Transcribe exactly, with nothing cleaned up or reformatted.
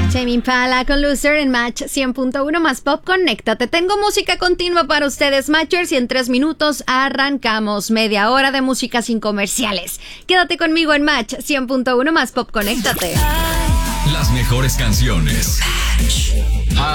Tame Impala con Loser en Match cien punto uno más Pop. Conéctate. Tengo música continua para ustedes, Matchers, y en tres minutos arrancamos media hora de música sin comerciales. Quédate conmigo en Match cien punto uno más Pop. Conéctate. Las mejores canciones. Match.